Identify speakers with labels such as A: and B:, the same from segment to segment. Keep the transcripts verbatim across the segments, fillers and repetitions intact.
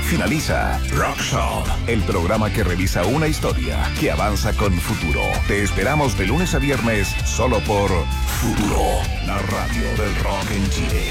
A: finaliza Rock Shop, el programa que revisa una historia que avanza con futuro. Te esperamos de lunes a viernes solo por Futuro, la radio del rock en Chile.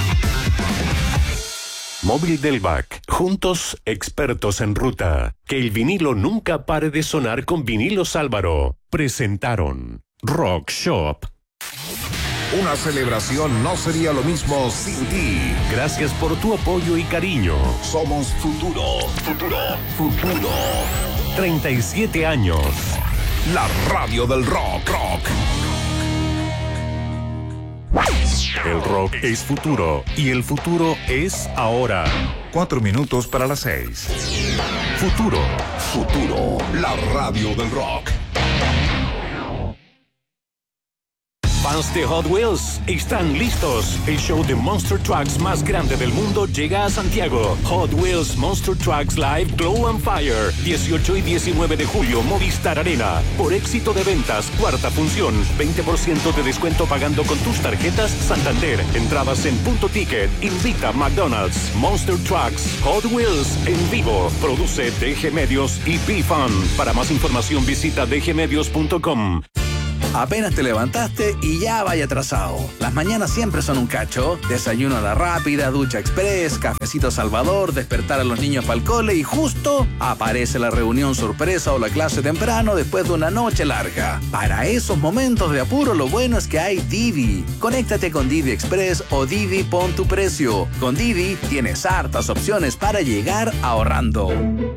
B: Móvil del B A C. Juntos, expertos en ruta. Que el vinilo nunca pare de sonar con Vinilos Álvaro. Presentaron Rock Shop.
A: Una celebración no sería lo mismo sin ti.
B: Gracias por tu apoyo y cariño.
A: Somos Futuro, Futuro, Futuro.
B: treinta y siete años.
A: La radio del rock, rock.
B: El rock es futuro y el futuro es ahora.
A: Cuatro minutos para las seis.
B: Futuro.
A: Futuro, la radio del rock.
B: Fans de Hot Wheels, están listos. El show de Monster Trucks más grande del mundo llega a Santiago. Hot Wheels Monster Trucks Live Glow on Fire. dieciocho y diecinueve de julio, Movistar Arena. Por éxito de ventas, cuarta función. veinte por ciento de descuento pagando con tus tarjetas Santander. Entradas en Punto Ticket. Invita McDonald's. Monster Trucks Hot Wheels en vivo. Produce D G Medios y B-Fun. Para más información visita d g medios punto com.
C: Apenas te levantaste y ya vaya atrasado. Las mañanas siempre son un cacho. Desayuno a la rápida, ducha express, cafecito Salvador, despertar a los niños para el cole y justo aparece la reunión sorpresa o la clase temprano después de una noche larga. Para esos momentos de apuro, lo bueno es que hay Didi. Conéctate con Didi Express o Didi Pon tu Precio. Con Didi tienes hartas opciones para llegar ahorrando.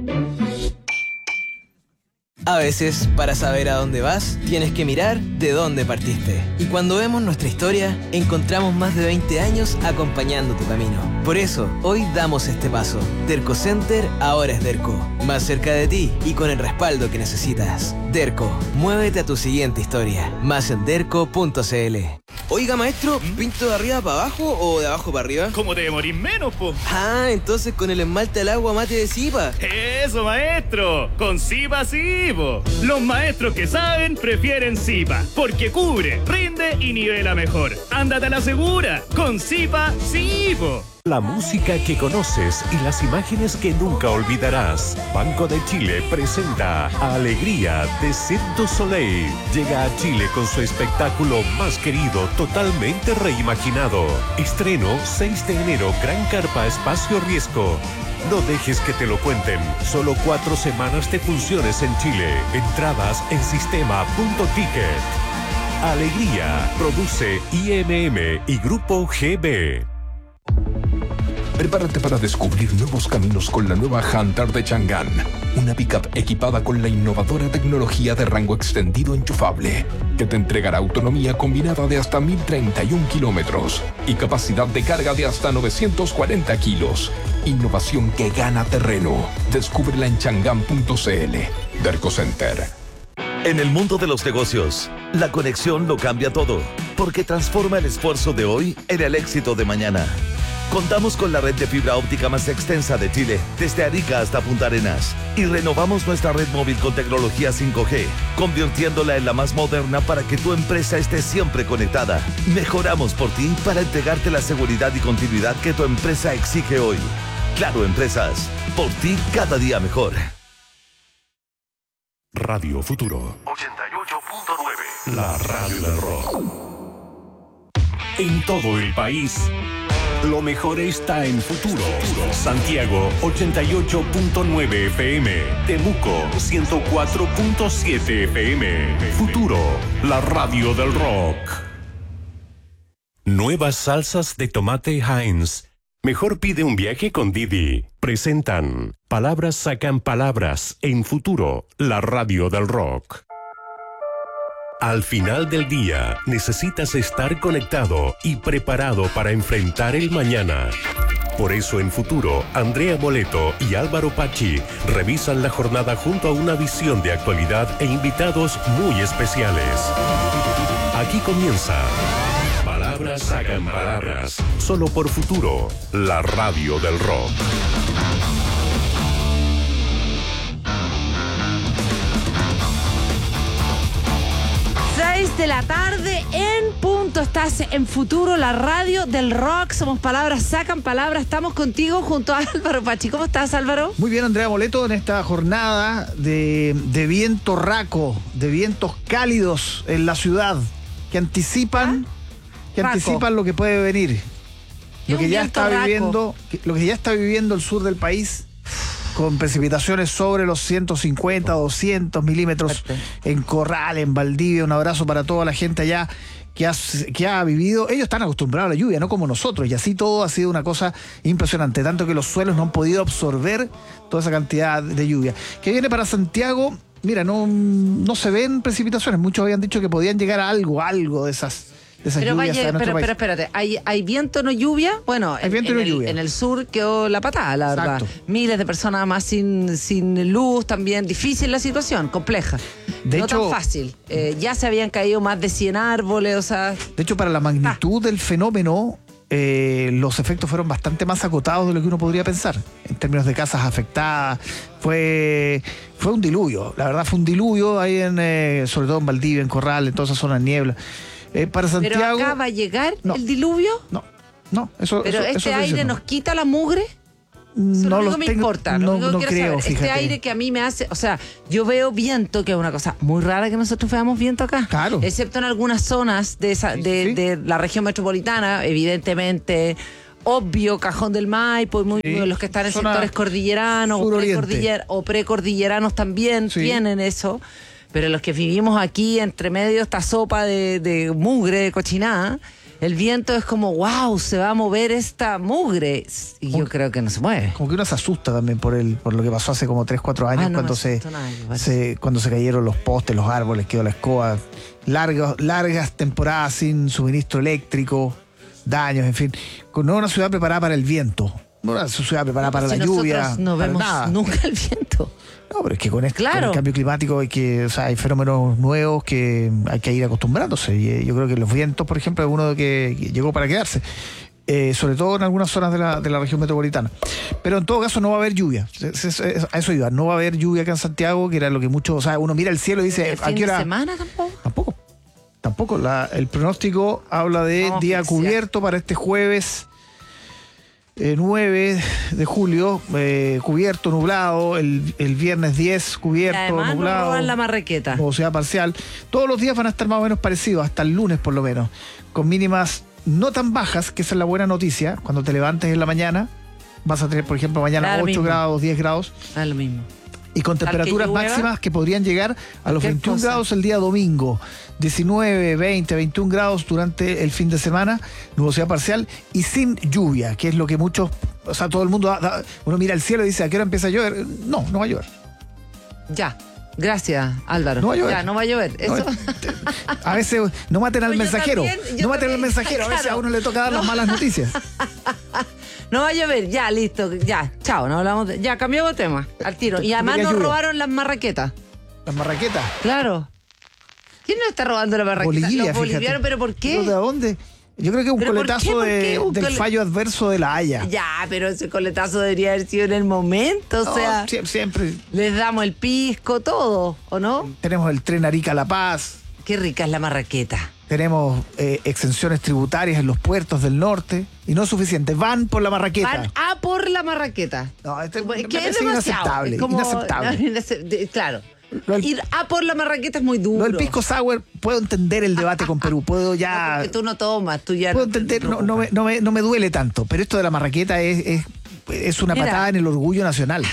D: A veces, para saber a dónde vas, tienes que mirar de dónde partiste. Y cuando vemos nuestra historia, encontramos más de veinte años acompañando tu camino. Por eso, hoy damos este paso. Derco Center ahora es Derco. Más cerca de ti y con el respaldo que necesitas. Derco, muévete a tu siguiente historia. Más en derco punto c l.
E: Oiga, maestro, ¿pinto de arriba para abajo o de abajo para arriba?
F: ¿Cómo te demorís menos, po?
E: Ah, entonces con el esmalte al agua mate de Zipa.
F: ¡Eso, maestro! ¡Con Zipa sí, po! Los maestros que saben prefieren Zipa, porque cubre, rinde y nivela mejor. ¡Ándate a la segura! ¡Con Zipa sí, po!
B: La música que conoces y las imágenes que nunca olvidarás. Banco de Chile presenta Alegría de Cirque du Soleil. Llega a Chile con su espectáculo más querido, totalmente reimaginado. Estreno seis de enero, Gran Carpa Espacio Riesgo. No dejes que te lo cuenten. Solo cuatro semanas de funciones en Chile. Entradas en sistema punto ticket. Alegría. Produce I M M y Grupo G B.
A: Prepárate para descubrir nuevos caminos con la nueva Hunter de Chang'an. Una pickup equipada con la innovadora tecnología de rango extendido enchufable, que te entregará autonomía combinada de hasta mil treinta y uno kilómetros y capacidad de carga de hasta novecientos cuarenta kilos. Innovación que gana terreno. Descúbrela en chang'an punto c l. Derco Center.
G: En el mundo de los negocios, la conexión lo cambia todo, porque transforma el esfuerzo de hoy en el éxito de mañana. Contamos con la red de fibra óptica más extensa de Chile, desde Arica hasta Punta Arenas. Y renovamos nuestra red móvil con tecnología cinco G, convirtiéndola en la más moderna para que tu empresa esté siempre conectada. Mejoramos por ti para entregarte la seguridad y continuidad que tu empresa exige hoy. Claro Empresas, por ti cada día mejor.
B: Radio Futuro
H: ochenta y ocho punto nueve.
B: La radio del rock. En todo el país, lo mejor está en Futuro. Santiago ochenta y ocho punto nueve F M. Temuco ciento cuatro punto siete F M. Futuro, la radio del rock. Nuevas salsas de tomate Heinz. Mejor pide un viaje con Didi. Presentan Palabras sacan palabras en Futuro, la radio del rock. Al final del día, necesitas estar conectado y preparado para enfrentar el mañana. Por eso en Futuro, Andrea Moleto y Álvaro Pachi revisan la jornada junto a una visión de actualidad e invitados muy especiales. Aquí comienza Palabras sacan palabras, solo por Futuro, la radio del rock.
I: seis de la tarde en punto. punto, estás en Futuro, la radio del rock. Somos Palabras Sacan Palabras. Estamos contigo junto a Álvaro Pachi. ¿Cómo estás, Álvaro?
J: Muy bien, Andrea Moleto, en esta jornada de, de viento raco, de vientos cálidos en la ciudad, que anticipan, ¿Ah? que
I: Raco.
J: anticipan lo que puede venir. Lo que, ya está
I: raco.
J: viviendo, lo que ya está viviendo el sur del país, con precipitaciones sobre los ciento cincuenta, doscientos milímetros en Corral, en Valdivia. Un abrazo para toda la gente allá que ha, que ha vivido. Ellos están acostumbrados a la lluvia, no como nosotros, y así todo ha sido una cosa impresionante, tanto que los suelos no han podido absorber toda esa cantidad de lluvia. Que viene para Santiago, mira, no, no se ven precipitaciones. Muchos habían dicho que podían llegar a algo, algo de esas de esas
I: Pero,
J: lluvias
I: vaya,
J: a nuestro
I: pero,
J: país.
I: pero espérate, ¿hay, ¿hay viento, no lluvia? Bueno,
J: Hay
I: en,
J: viento y
I: en
J: no
I: el,
J: lluvia.
I: en el sur quedó la patada, la verdad.
J: Exacto.
I: Miles de personas más sin, sin luz, también difícil la situación, compleja.
J: De
I: no
J: hecho-
I: tan fácil. Eh, ya se habían caído más de cien árboles, o sea...
J: De hecho, para la magnitud del fenómeno, eh, los efectos fueron bastante más acotados de lo que uno podría pensar. En términos de casas afectadas, fue, fue un diluvio. La verdad, fue un diluvio ahí, en, eh, sobre todo en Valdivia, en Corral, en todas esas zonas de niebla. Eh, para Santiago...
I: Pero acá va a llegar
J: No.
I: el diluvio.
J: No, no, eso...
I: Pero
J: eso-
I: este
J: eso estoy
I: aire
J: diciendo.
I: nos quita la mugre. Eso
J: No
I: lo único
J: los
I: que me
J: tengo-
I: importa. Lo
J: no-
I: único que
J: no
I: quiero
J: creo,
I: saber,
J: fíjate.
I: este aire que a mí me hace, o sea, yo veo viento, que es una cosa muy rara que nosotros veamos viento acá.
J: Claro.
I: Excepto en algunas zonas de esa,
J: Sí,
I: de,
J: sí.
I: de la región metropolitana, evidentemente. Obvio, Cajón del Maipo, y muy,
J: Sí.
I: los que están en
J: Zona
I: sectores cordilleranos o,
J: suroriente.
I: precordiller- o precordilleranos también
J: Sí.
I: tienen eso. Pero los que vivimos aquí, entre medio de esta sopa de, de mugre, de cochinada, el viento es como, wow, se va a mover esta mugre. Y yo creo que no se mueve.
J: Como que uno se asusta también por el, por lo que pasó hace como tres, cuatro años,
I: Ah, no me
J: cuando se,
I: asustó nada, igual.
J: se- cuando se cayeron los postes, los árboles, quedó la escoba, largas, largas temporadas sin suministro eléctrico, daños, en fin. Con no una ciudad preparada para el viento, no una ciudad preparada para
I: Si
J: la
I: nosotros
J: lluvia,
I: no
J: para
I: vemos
J: nada.
I: nunca el viento.
J: No, pero es que con, este,
I: Claro.
J: con el cambio climático hay que, o sea, hay fenómenos nuevos que hay que ir acostumbrándose. Y eh, yo creo que los vientos, por ejemplo, es uno que, que llegó para quedarse. Eh, sobre todo en algunas zonas de la, de la región metropolitana. Pero en todo caso no va a haber lluvia. Es- es- es- A eso iba. No va a haber lluvia acá en Santiago, que era lo que muchos... O sea, uno mira el cielo y dice,
I: ¿El
J: ¿a
I: fin
J: qué
I: de
J: hora?
I: semana tampoco?
J: Tampoco. Tampoco. La- el pronóstico habla de
I: Vamos a
J: día
I: asfixiar.
J: cubierto para este jueves eh, nueve de julio, eh, cubierto, nublado, el, el viernes diez,
I: Y
J: cubierto,
I: además nos
J: nublado.
I: roban la marraqueta.
J: Nubosidad parcial. Todos los días van a estar más o menos parecidos, hasta el lunes por lo menos, con mínimas no tan bajas, que esa es la buena noticia. Cuando te levantes en la mañana, vas a tener, por ejemplo, mañana
I: Da lo
J: ocho
I: mismo.
J: grados, diez grados,
I: Da lo mismo.
J: y con
I: Tal que
J: temperaturas
I: llueva,
J: máximas que podrían llegar a los
I: cualquier
J: veintiún
I: cosa.
J: grados el día domingo, diecinueve, veinte, veintiún grados durante el fin de semana, nubosidad parcial y sin lluvia, que es lo que muchos, o sea, todo el mundo, da- da- uno mira el cielo y dice, ¿a qué hora empieza a llover? No, no va a llover.
I: Ya. Gracias, Álvaro.
J: No va a llover.
I: Ya, no va a llover.
J: No,
I: Eso.
J: te- a veces no maten al
I: No, yo
J: mensajero,
I: también, yo
J: no maten al
I: también,
J: mensajero, a veces
I: claro.
J: a uno le toca dar las
I: No.
J: malas noticias.
I: No va a llover. Ya, listo. Ya. Chao. No hablamos de... Ya, cambiamos de tema. Al tiro. Y además
J: Diga
I: nos
J: lluvia.
I: robaron las marraquetas.
J: Las marraquetas.
I: Claro. ¿Quién nos está robando la marraqueta?
J: Bolivia,
I: Los bolivianos,
J: fíjate.
I: ¿pero por qué?
J: ¿Pero ¿De dónde? Yo creo que un
I: ¿Pero por qué?
J: coletazo
I: ¿Por
J: de-
I: qué un
J: del
I: cole-
J: fallo adverso de la Haya.
I: Ya, pero ese coletazo debería haber sido en el momento, o
J: No,
I: sea,
J: sie- siempre
I: les damos el pisco, todo, ¿o no?
J: tenemos el tren Arica-La Paz,
I: Qué rica es la marraqueta.
J: tenemos eh, exenciones tributarias en los puertos del norte, y no es suficiente, van por la marraqueta.
I: Van a por la marraqueta.
J: No, este
I: Es
J: me
I: que
J: parece
I: es demasiado.
J: inaceptable,
I: Es como-
J: inaceptable.
I: no, inace- de- claro.
J: Lo del-
I: Ir a por la marraqueta es muy duro.
J: Lo del pisco sour, puedo entender el debate con Perú, puedo
I: No,
J: ya...
I: porque tú no tomas, tú ya
J: Puedo
I: no te
J: entender, no,
I: preocupas.
J: no me, no, me, no me duele tanto, pero esto de la marraqueta es, es, es una
I: Mira.
J: patada en el orgullo nacional.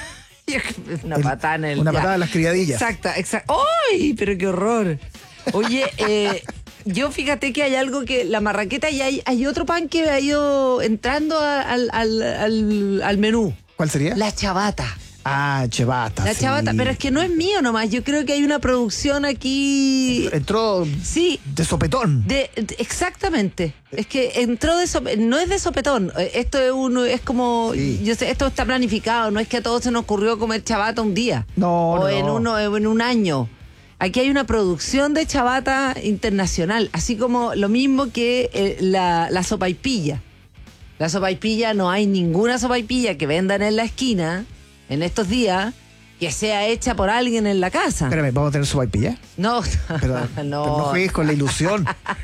I: Una
J: El-
I: patada en el...
J: una
I: ya.
J: patada en las criadillas.
I: Exacto, exacto. ¡Ay! Pero qué horror. Oye, eh, yo fíjate que hay algo que la marraqueta y hay, hay otro pan que ha ido entrando a- al, al, al, al menú.
J: ¿Cuál sería?
I: La chabata.
J: Ah, chevata.
I: La
J: sí.
I: chabata, pero es que no es mío nomás. Yo creo que hay una producción aquí.
J: Entró
I: Sí.
J: de sopetón.
I: De, de- exactamente. Es que entró de sope- no es de sopetón. Eh, Esto es uno, es como,
J: Sí.
I: yo sé, esto está planificado. No es que a todos se nos ocurrió comer chabata un día.
J: No,
I: o
J: no.
I: en uno, en un año. Aquí hay una producción de chabata internacional, así como lo mismo que eh, la, la sopaipilla. La sopaipilla, no hay ninguna sopaipilla que vendan en la esquina en estos días que sea hecha por alguien en la casa.
J: Espérame, ¿vamos a tener sopaipilla?
I: No,
J: Pero,
I: no.
J: pero no juegues con la ilusión.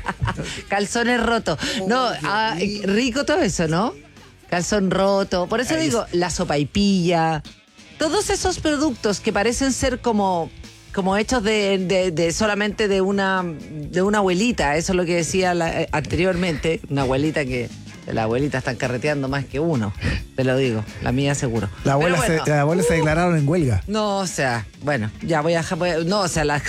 I: Calzones rotos. No, ah, rico todo eso, ¿no? Calzón roto. Por eso
J: Ahí
I: digo, la sopaipilla. Todos esos productos que parecen ser como, como hechos de, de, de solamente de una, de una abuelita. Eso es lo que decía la, eh, anteriormente. Una abuelita que... La abuelita están carreteando más que uno, te lo digo, la mía seguro.
J: La abuela,
I: Pero bueno,
J: se, la abuela se declararon en huelga.
I: no, o sea, bueno, ya voy a... voy a- no, o sea, la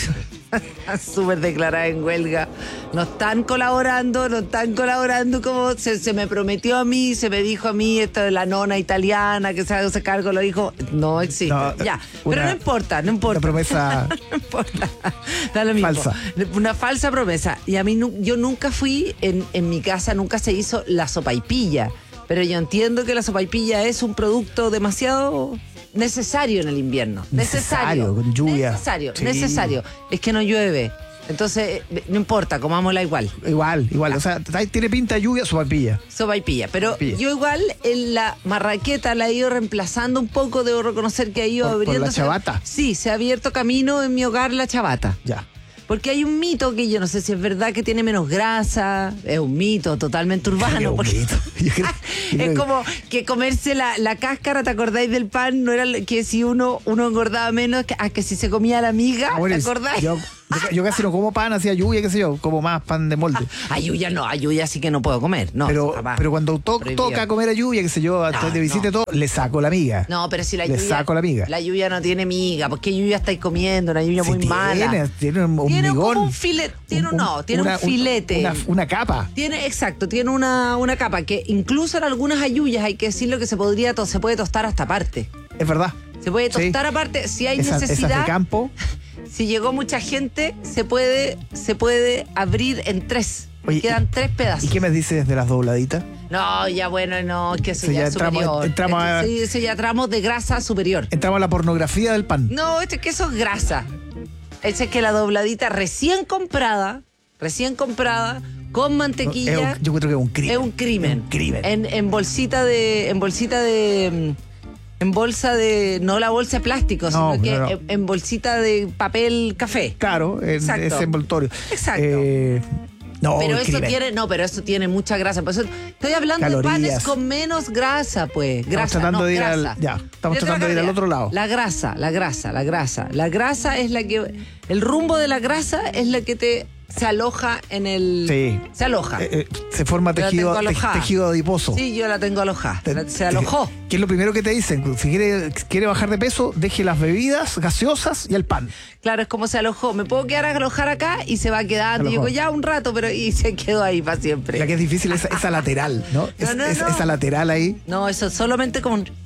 I: súper declarada en huelga. No están colaborando, no están colaborando como se, se me prometió a mí, se me dijo a mí esto de la nona italiana que se hace cargo, lo dijo, no existe.
J: No,
I: ya,
J: una-
I: pero no importa, no importa.
J: Una promesa
I: No importa. Da lo mismo.
J: Falsa.
I: Una falsa promesa. Y a mí, nu- yo nunca fui, en, en mi casa nunca se hizo la sopaipilla. Pero yo entiendo que la sopaipilla es un producto demasiado necesario en el invierno. Necesario.
J: Necesario, con lluvia.
I: Necesario,
J: Sí.
I: necesario. Es que no llueve. Entonces, eh, no importa, comámosla igual.
J: Igual, igual. O sea, tiene pinta de lluvia, sopaipilla.
I: Sopaipilla. Pero
J: Sopaipilla.
I: yo igual en la marraqueta la he ido reemplazando un poco. Debo reconocer que ha ido
J: ¿Por- por
I: abriendo.
J: la chabata?
I: Sí, se ha abierto camino en mi hogar la chabata.
J: Ya.
I: Porque hay un mito que yo no sé si es verdad que tiene menos grasa. Es un mito totalmente urbano.
J: Es un
I: porque-
J: mito. Yo creo- yo creo
I: es
J: que-
I: como que comerse la, la cáscara, ¿te acordáis del pan? No era lo- que si uno, uno engordaba menos que, a que si se comía la miga,
J: Ah, bueno,
I: ¿te acordáis?
J: Yo, yo, yo casi no como pan, hacía lluvia, qué sé yo, como más pan de molde.
I: Ayuya no, ayuya sí que no puedo comer. No,
J: pero,
I: jamás.
J: pero cuando to-
I: Prohibido.
J: toca comer a lluvia, qué sé yo, antes de visita y todo, le saco la miga.
I: No, pero si la
J: Le
I: lluvia.
J: saco la miga.
I: La lluvia no tiene miga. ¿Por qué lluvia estáis comiendo? Una lluvia
J: Sí
I: muy
J: tiene,
I: mala.
J: tiene un, un
I: Tiene
J: migón.
I: como un filete. Tiene,
J: Un-
I: no, tiene
J: una-
I: un filete.
J: Una, una capa.
I: Tiene, exacto, tiene una, una capa que incluso en algunas ayuyas hay que decirlo que se podría to- se puede tostar hasta aparte.
J: Es verdad.
I: Se puede
J: Sí.
I: tostar aparte si hay
J: Esas, esas
I: necesidad.
J: de campo.
I: Si llegó mucha gente, se puede, se puede abrir en tres.
J: Oye,
I: Quedan
J: ¿y-
I: tres pedazos.
J: ¿Y qué me dices de las dobladitas?
I: No, ya bueno, no, que eso
J: Sí,
I: ya,
J: ya
I: es
J: entramos-
I: superior.
J: entramos a-
I: Este, sí, eso ya tramos de grasa superior.
J: Entramos a la pornografía del pan.
I: No, este que eso es grasa. Ese es que la dobladita recién comprada, recién comprada, con mantequilla.
J: Es un- yo creo que es un crimen.
I: Es un crimen.
J: Es un crimen.
I: En, en bolsita de. En bolsita de. mm, En bolsa de. No la bolsa de plástico,
J: No,
I: sino que
J: no, no.
I: En, en bolsita de papel café.
J: Claro, en
I: Exacto.
J: ese envoltorio.
I: Exacto.
J: Eh, no,
I: pero
J: un
I: eso
J: crimen.
I: tiene. No, pero eso tiene mucha grasa. Por eso estoy hablando
J: Calorías.
I: de panes con menos grasa, pues.
J: Estamos
I: Grasa.
J: tratando
I: no,
J: de ir al-
I: grasa.
J: ya, estamos
I: Fíjate
J: tratando
I: la
J: de ir al
I: cantidad.
J: otro lado.
I: La grasa, la grasa, la grasa. La grasa es la que. El rumbo de la grasa es la que te. Se aloja en el.
J: Sí.
I: Se aloja.
J: Eh, eh, se forma
I: Yo la
J: tejido,
I: tengo
J: te-
I: alojada.
J: tejido adiposo.
I: Sí, yo la tengo alojada.
J: Te-
I: La- Se
J: te-
I: alojó.
J: ¿Qué es lo primero que te dicen? Si quiere, quiere bajar de peso, deje las bebidas gaseosas y el pan.
I: Claro, es como se alojó. Me puedo quedar a alojar acá y se va quedando. Y
J: Alojó.
I: digo, ya un rato, pero y se quedó ahí para siempre.
J: La que es difícil es esa lateral, ¿no? Es-
I: no,
J: es-
I: no.
J: Esa lateral ahí,
I: No, eso solamente como un.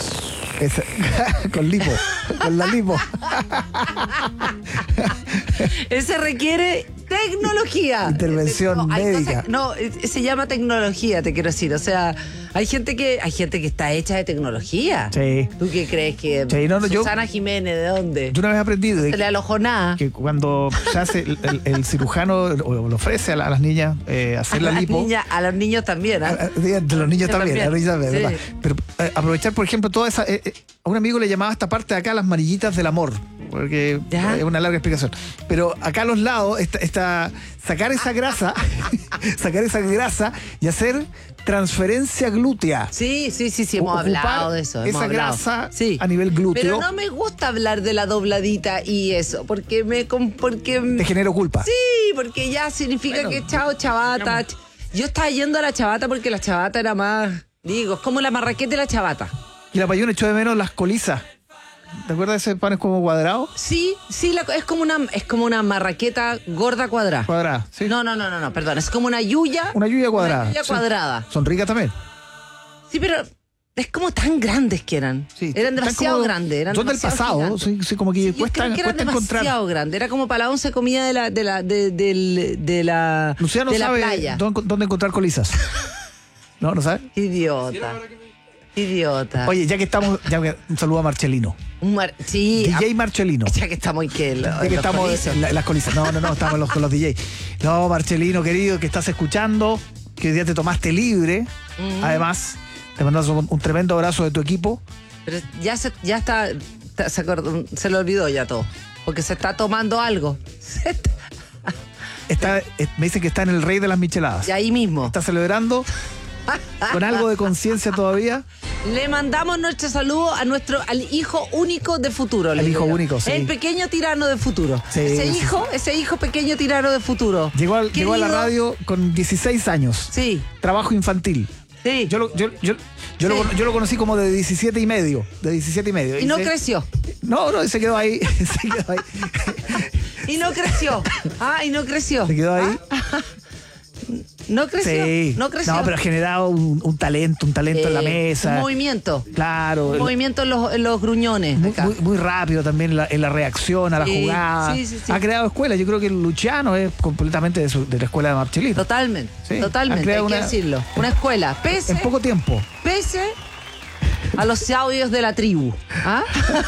J: esa- con lipo, con la lipo.
I: Ese requiere tecnología.
J: Intervención
I: No, hay
J: médica.
I: cosas- no, es- se llama tecnología, te quiero decir. O sea, hay gente que hay gente que está hecha de tecnología.
J: Sí.
I: ¿Tú qué crees que
J: Sí, no, no, yo-
I: Susana Jiménez, ¿de dónde?
J: Yo una vez aprendí de
I: Se le alojó nada.
J: que cuando se hace el, el- el cirujano o le ofrece a, la- a las niñas eh,
I: A
J: hacer la
I: las
J: lipo.
I: niñas- a los niños también,
J: A-
I: ¿ah?
J: a- De los niños
I: Yo
J: también,
I: también.
J: a los niños también,
I: Sí.
J: ¿verdad? Pero eh, aprovechar, por ejemplo, toda esa. eh, eh, a un amigo le llamaba esta parte de acá las marillitas del amor, porque
I: ¿Ya?
J: es una larga explicación. Pero acá a los lados está, está sacar esa grasa, sacar esa grasa y hacer transferencia glútea.
I: Sí, sí, sí, sí, hemos
J: Ocupar
I: hablado de eso. hemos
J: esa
I: hablado.
J: grasa
I: Sí.
J: a nivel glúteo.
I: Pero no me gusta hablar de la dobladita y eso, porque me. com- porque
J: Te genero culpa.
I: Sí, porque ya significa
J: Bueno,
I: que chao, chabata. ch- Yo estaba yendo a la chabata porque la chabata era más. Digo, es como la marraqueta y la chabata.
J: Y la Payún echó de menos las colizas. ¿Te acuerdas de ese pan es como cuadrado?
I: Sí, sí, la- es como una es como una marraqueta gorda cuadrada.
J: Cuadrada, sí.
I: No, no, no, no, no, perdón, es como una yuya.
J: Una lluvia cuadrada.
I: Una yuya
J: sí.
I: cuadrada.
J: Son ricas también.
I: Sí, pero es como tan grandes que eran.
J: Sí.
I: Eran
J: Están
I: demasiado
J: como-
I: grandes. Eran
J: son del
I: demasiado
J: pasado,
I: gigantes.
J: sí, sí, como que
I: Sí, yo
J: cuesta,
I: creo que eran
J: cuesta encontrar.
I: demasiado grande. Era como para la once comida de la de la de, del- de la
J: Luciano
I: de la
J: sabe
I: playa.
J: dónde, dónde encontrar colizas. ¿No? ¿No sabe?
I: Idiota. Idiota.
J: Oye, ya que estamos, ya que- un saludo a Marcelino.
I: Un mar- sí,
J: D J Marcelino.
I: ya que estamos y que lo-
J: Ya que
I: los
J: estamos
I: corizos.
J: en la- las colizas. No, no, no, estamos los, con los D J. No, Marcelino, querido, que estás escuchando, que hoy día te tomaste libre. Además, te mandamos un, un tremendo abrazo de tu equipo.
I: Pero ya se, ya está está- se, acordó- se le olvidó ya todo. Porque se está tomando algo. Se está-
J: Está, eh, me dicen que está en el rey de las micheladas.
I: y ahí mismo.
J: Está celebrando con algo de conciencia todavía.
I: Le mandamos nuestro saludo a nuestro, al hijo único de futuro. le
J: Al hijo
I: digo yo.
J: único, sí.
I: El pequeño tirano de futuro.
J: Sí,
I: ese
J: sí,
I: hijo, ese hijo pequeño tirano de futuro.
J: Llegó, al- llegó a la
I: Querido-
J: radio con dieciséis años.
I: Sí,
J: Trabajo infantil.
I: sí.
J: Yo lo, yo, yo, yo,
I: Sí.
J: lo, yo lo conocí como de diecisiete y medio. De diecisiete y medio.
I: y no
J: se-
I: creció.
J: No, no, se quedó ahí. Se quedó ahí.
I: Y no creció. Ah, y no creció.
J: Se quedó ahí.
I: Ah, no creció.
J: Sí.
I: No creció.
J: No, pero ha generado un, un talento, un talento en la
I: Eh,
J: mesa.
I: Un movimiento.
J: Claro.
I: Un
J: el-
I: movimiento en los, en los gruñones.
J: Muy,
I: acá.
J: muy- muy rápido también en la, en la reacción a la
I: Sí,
J: jugada.
I: sí, sí, sí.
J: Ha creado escuela. Yo creo que Luciano es completamente de, su- de la escuela de Marchelino.
I: Totalmente.
J: Sí, ha
I: Totalmente. Hay
J: creado
I: que
J: una-
I: decirlo. Una escuela. Pese,
J: En poco tiempo.
I: pese a los sabios de la tribu. ¿Ah?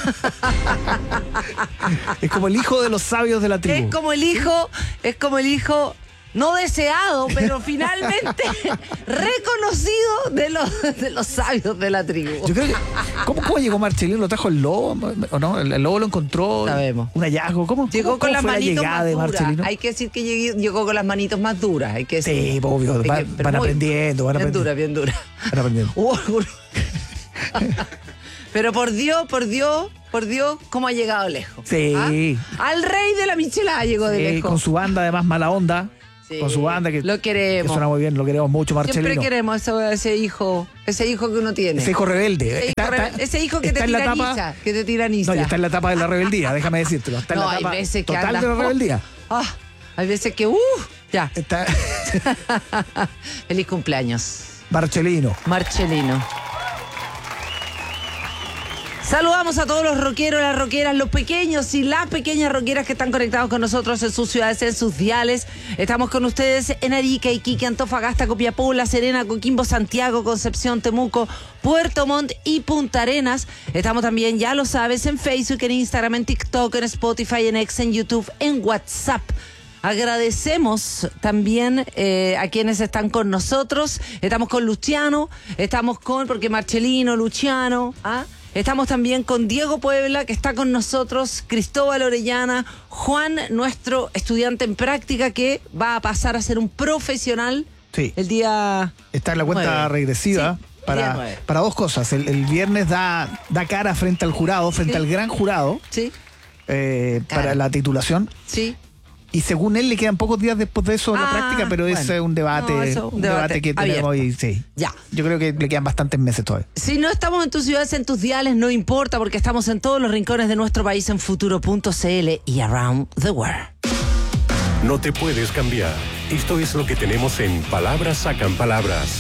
J: Es como el hijo de los sabios de la tribu.
I: Es como el hijo, es como el hijo no deseado, pero finalmente reconocido de los, de los sabios de la tribu.
J: Yo creo que. ¿Cómo, cómo llegó Marchelino? ¿Lo trajo el lobo? ¿O no? ¿El, el lobo lo encontró?
I: Sabemos.
J: ¿Un hallazgo? ¿Cómo,
I: Llegó
J: cómo-
I: con
J: cómo
I: las
J: fue la
I: manitos
J: llegada
I: más
J: de
I: duras.
J: Marchelino?
I: Hay que decir que llegué- llegó con las manitos más duras. Hay que
J: Sí,
I: decir.
J: obvio.
I: Hay
J: Van,
I: que- pero
J: van
I: muy-
J: aprendiendo, van
I: bien
J: aprendiendo.
I: dura, bien dura.
J: Van aprendiendo.
I: Hubo algunos- Pero por Dios, por Dios, por Dios, ¿cómo ha llegado lejos?
J: Sí.
I: ¿Ah? Al rey de la michelada llegó de
J: Sí,
I: lejos.
J: con su banda, además, mala onda.
I: Sí,
J: Con su banda que,
I: lo queremos.
J: que suena muy bien, lo queremos mucho, Marchelino.
I: Siempre queremos ese, ese hijo, ese hijo que uno tiene.
J: Ese hijo rebelde.
I: Ese hijo,
J: Está-
I: rebelde,
J: está-
I: ese hijo que
J: está
I: te
J: en la
I: tiraniza,
J: etapa-
I: que te tiraniza.
J: No, ya está en la etapa de la rebeldía, déjame decírtelo. Está en
I: No,
J: la
I: hay
J: etapa
I: veces que
J: total
I: anda-
J: de la rebeldía.
I: Ah, hay veces que, uh, ya.
J: Está
I: Feliz cumpleaños,
J: Marchelino.
I: Marchelino. Saludamos a todos los rockeros, las rockeras, los pequeños y las pequeñas rockeras que están conectados con nosotros en sus ciudades, en sus diales. Estamos con ustedes en Arica, Iquique, Antofagasta, Copiapó, La Serena, Coquimbo, Santiago, Concepción, Temuco, Puerto Montt y Punta Arenas. Estamos también, ya lo sabes, en Facebook, en Instagram, en TikTok, en Spotify, en X, en YouTube, en WhatsApp. Agradecemos también eh, a quienes están con nosotros. Estamos con Luciano, estamos con, porque Marchelino, Luciano, ¿ah? Estamos también con Diego Puebla, que está con nosotros, Cristóbal Orellana, Juan, nuestro estudiante en práctica, que va a pasar a ser un profesional
J: Sí.
I: el día...
J: Está en la cuenta
I: nueve.
J: regresiva.
I: Sí, día
J: Para,
I: nueve.
J: para dos cosas. El, el viernes da, da cara frente al jurado, frente
I: Sí.
J: al gran jurado,
I: Sí,
J: eh,
I: Cara.
J: para la titulación.
I: sí.
J: Y según él le quedan pocos días después de eso en la
I: Ah,
J: práctica, pero
I: bueno.
J: es eh, un debate,
I: No, eso,
J: un debate, que tenemos
I: abierto.
J: y sí.
I: Ya.
J: Yo creo que le quedan bastantes meses todavía.
I: Si no estamos en tus ciudades, en tus diales, no importa, porque estamos en todos los rincones de nuestro país en futuro punto c l y around the world.
B: No te puedes cambiar. Esto es lo que tenemos en Palabras Sacan Palabras.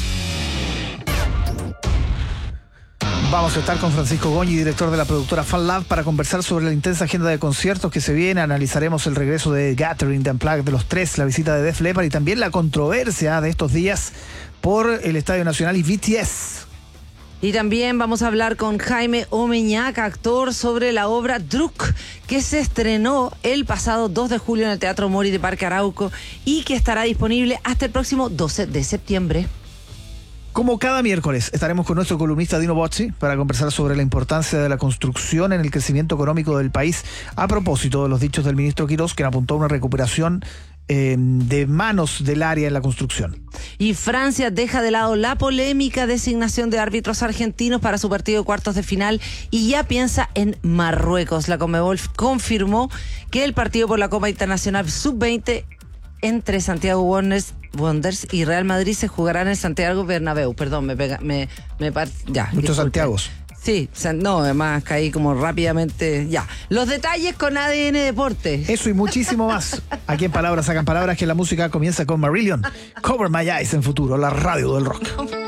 J: Vamos a estar con Francisco Goñi, director de la productora Fan Lab, para conversar sobre la intensa agenda de conciertos que se viene. Analizaremos el regreso de Gathering, The Unplugged de los tres, la visita de Def Leppard y también la controversia de estos días por el Estadio Nacional y B T S.
I: Y también vamos a hablar con Jaime Omeñac, actor, sobre la obra Druk, que se estrenó el pasado dos de julio en el Teatro Mori de Parque Arauco y que estará disponible hasta el próximo doce de septiembre.
J: Como cada miércoles, estaremos con nuestro columnista Dino Bozzi para conversar sobre la importancia de la construcción en el crecimiento económico del país, a propósito de los dichos del ministro Quirós, que apuntó a una recuperación eh, de manos del área en la construcción.
I: Y Francia deja de lado la polémica designación de árbitros argentinos para su partido de cuartos de final y ya piensa en Marruecos. La Conmebol confirmó que el partido por la Copa Internacional sub veinte entre Santiago Wanderers Wonders y Real Madrid se jugará en el Santiago Bernabéu. Perdón, me pega, me, me par- ya.
J: Muchos
I: disculpen.
J: Santiagos.
I: Sí, san- no, además caí como rápidamente. Ya. Los detalles con A D N Deporte.
J: Eso y muchísimo más. Aquí en Palabras Sacan Palabras, que la música comienza con Marillion. Cover My Eyes en futuro, la radio del rock.